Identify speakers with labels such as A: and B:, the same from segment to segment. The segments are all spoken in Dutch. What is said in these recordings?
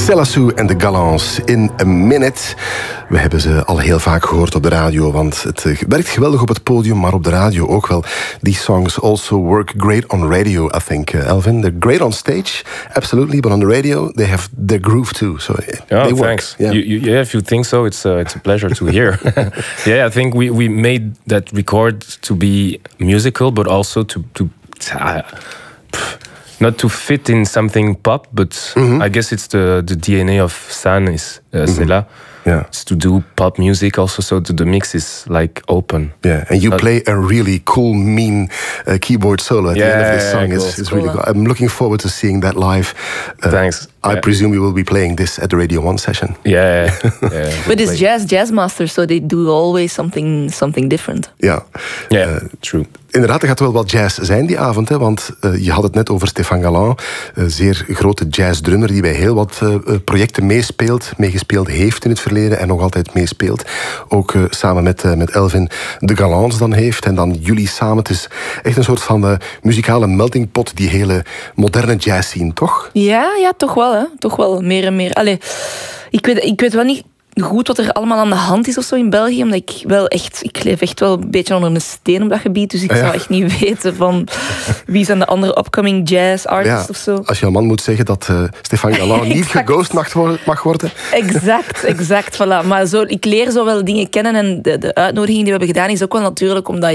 A: Selassou en de Galants in a Minute. We hebben ze al heel vaak gehoord op de radio, want het werkt geweldig op het podium, maar op de radio ook wel. These songs also work great on radio, I think, Elvin. They're great on stage, absolutely, but on the radio, they have their groove too. So they work.
B: Thanks. Yeah. If you think so, it's a pleasure to hear. Yeah, I think we made that record to be musical, but also to not to fit in something pop, but I guess it's the DNA of San is Sela.
A: Yeah.
B: It's to do pop music also, so the mix is like open.
A: Yeah, and you play a really cool, mean keyboard solo at the end of this song.
B: Cool.
A: It's really cool. I'm looking forward to seeing that live.
B: Thanks.
A: I presume you will be playing this at the Radio 1 session.
B: Yeah.
C: But it's jazz masters, so they do always something different.
A: Ja.
B: True.
A: Inderdaad, er gaat wel wat jazz zijn die avond, hè, want je had het net over Stéphane Galland, een zeer grote jazzdrummer die bij heel wat projecten meegespeeld heeft in het verleden en nog altijd meespeelt. Ook samen met Elvin de Galants dan heeft en dan jullie samen. Het is echt een soort van muzikale meltingpot, die hele moderne jazz scene, toch?
C: Ja, toch wel, hè. Toch wel, meer en meer. Allee, ik weet wel niet goed wat er allemaal aan de hand is of zo in België, omdat ik leef echt wel een beetje onder een steen op dat gebied, dus ik zou echt niet weten van wie zijn de andere upcoming jazz artists of zo.
A: Als je een man moet zeggen dat Stéphane Galland niet geghost mag worden.
C: Exact, voilà. Maar ik leer zo wel dingen kennen en de uitnodiging die we hebben gedaan is ook wel natuurlijk omdat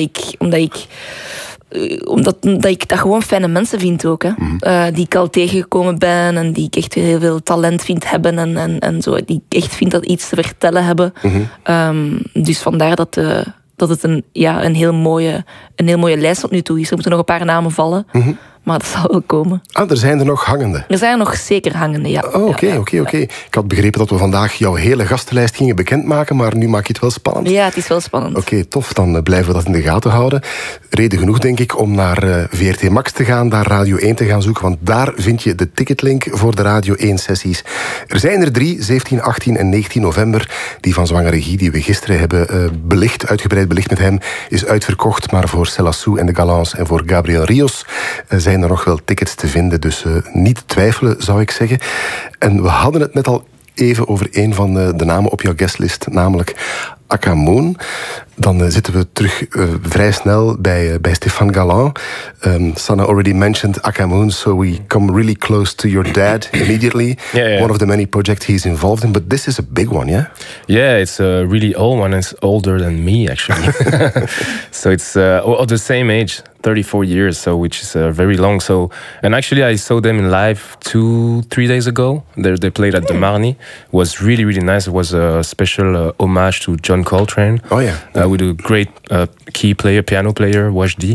C: ik dat gewoon fijne mensen vind ook. Hè. Die ik al tegengekomen ben en die ik echt heel veel talent vind hebben en zo. Die ik echt vind dat iets te vertellen hebben. Dus vandaar dat het een heel mooie lijst tot nu toe is. Er moeten nog een paar namen vallen. Maar dat zal wel komen.
A: Er zijn er nog hangende?
C: Er zijn er nog zeker hangende, ja.
A: Oké. Ik had begrepen dat we vandaag jouw hele gastenlijst gingen bekendmaken, maar nu maak je het wel spannend.
C: Ja, het is wel spannend.
A: Oké, tof. Dan blijven we dat in de gaten houden. Reden genoeg, denk ik, om naar VRT Max te gaan, daar Radio 1 te gaan zoeken, want daar vind je de ticketlink voor de Radio 1-sessies. Er zijn er 3, 17, 18 en 19 november. Die van Zwangere Guy, die we gisteren hebben uitgebreid belicht met hem, is uitverkocht, maar voor Selassou en de Galants en voor Gabriel Rios zijn er nog wel tickets te vinden, dus niet twijfelen, zou ik zeggen. En we hadden het net al even over een van de namen op jouw guestlist, namelijk Akamoon. Dan zitten we terug vrij snel bij Stéphane Galland. Sanna already mentioned Akamoon, so we come really close to your dad immediately.
B: Yeah.
A: One of the many projects he's involved in, but this is a big one, yeah?
B: Yeah, it's a really old one. It's older than me, actually. So it's of the same age, 34 years, so which is very long. So, and actually, I saw them in live 2-3 days ago. They played at the Marny. It was really, really nice. It was a special homage to John Coltrane.
A: Oh yeah.
B: With a great piano player, Wajdi.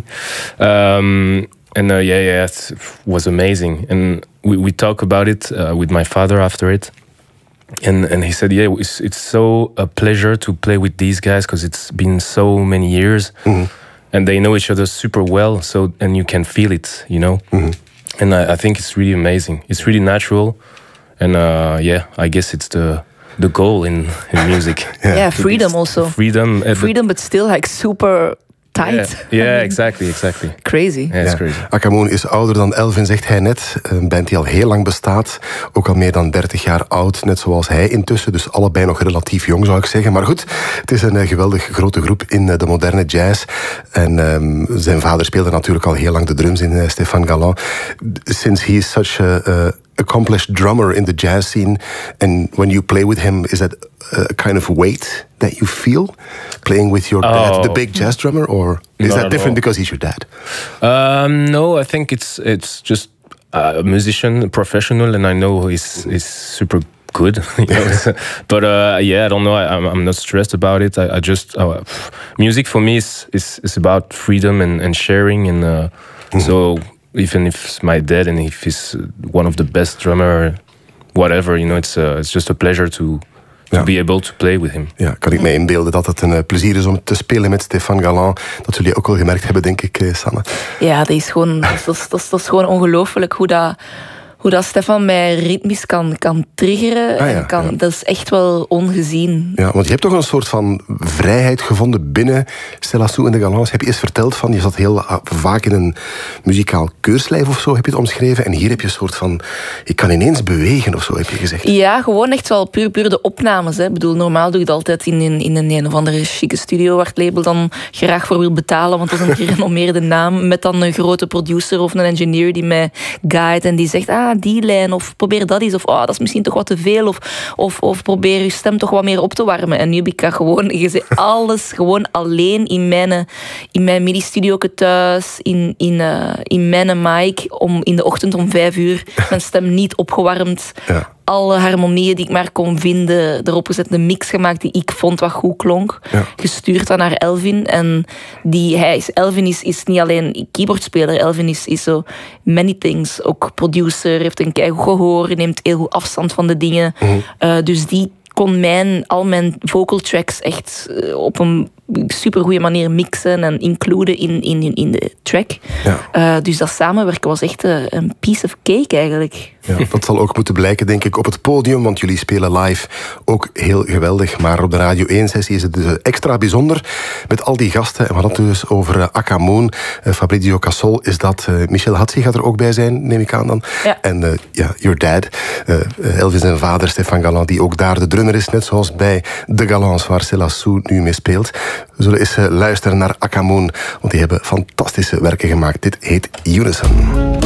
B: It was amazing. And we talked about it with my father after it. And he said, it's so a pleasure to play with these guys because it's been so many years. And they know each other super well, and you can feel it, you know? And I think it's really amazing. It's really natural. And I guess it's the goal in music.
C: Freedom also. Freedom, but still like super tight.
B: Yeah, exactly.
C: Crazy.
B: Yeah, it's crazy.
A: Akamoon is ouder dan Elvin, zegt hij net. Een band die al heel lang bestaat. Ook al meer dan 30 jaar oud, net zoals hij intussen. Dus allebei nog relatief jong, zou ik zeggen. Maar goed, het is een geweldig grote groep in de moderne jazz. En zijn vader speelde natuurlijk al heel lang de drums in, Stéphane Galland. Since he is such a accomplished drummer in the jazz scene, and when you play with him, is that a kind of weight that you feel playing with your dad, the big jazz drummer, or is that different because he's your dad?
B: No, I think it's just a musician, a professional, and I know he's super good. You know? But I don't know. I'm not stressed about it. I just music for me is about freedom and sharing, and so. Even if it's my dad and if he's one of the best drummer, whatever, you know, it's just a pleasure to be able to play with him.
A: Ja, kan ik me inbeelden dat het een plezier is om te spelen met Stéphane Galland. Dat jullie ook wel gemerkt hebben, denk ik, Sanne.
C: Ja, dat is gewoon ongelooflijk Hoe dat Stefan mij ritmisch kan triggeren.
A: Ja.
C: Dat is echt wel ongezien.
A: Ja, want je hebt toch een soort van vrijheid gevonden binnen Stella Sou en de Galants. Heb je eens verteld van, je zat heel vaak in een muzikaal keurslijf of zo, heb je het omschreven. En hier heb je een soort van, ik kan ineens bewegen of zo, heb je gezegd.
C: Ja, gewoon echt wel puur de opnames. Hè. Ik bedoel, normaal doe je het altijd in een of andere chique studio waar het label dan graag voor wil betalen, want dat is een gerenommeerde naam, met dan een grote producer of een engineer die mij guide en die zegt, die lijn, of probeer dat eens, of dat is misschien toch wat te veel, of probeer je stem toch wat meer op te warmen. En nu heb ik dat gewoon alles gewoon alleen in mijn midi-studio thuis, in mijn mic, in de ochtend om 5:00, mijn stem niet opgewarmd. Ja. Alle harmonieën die ik maar kon vinden, erop gezet, een mix gemaakt die ik vond wat goed klonk. Ja. Gestuurd dan naar Elvin. En Elvin is niet alleen keyboardspeler, Elvin is zo many things. Ook producer, heeft een keigoed gehoor, neemt heel goed afstand van de dingen. Dus die kon al mijn vocal tracks echt op een supergoeie manier mixen en includen in de track. Ja. Dus dat samenwerken was echt een piece of cake eigenlijk.
A: Ja, dat zal ook moeten blijken, denk ik, op het podium, want jullie spelen live ook heel geweldig. Maar op de Radio 1-sessie is het dus extra bijzonder met al die gasten. En we hadden het dus over Akamoon, Fabrizio Cassol is dat. Michel Hatzi gaat er ook bij zijn, neem ik aan dan. Ja. En your dad, Elvis zijn vader, Stefan Gallant, die ook daar de drummer is, net zoals bij de Galants, waar Stella Sou nu mee speelt. We zullen eens luisteren naar Akamoon, want die hebben fantastische werken gemaakt. Dit heet Unison.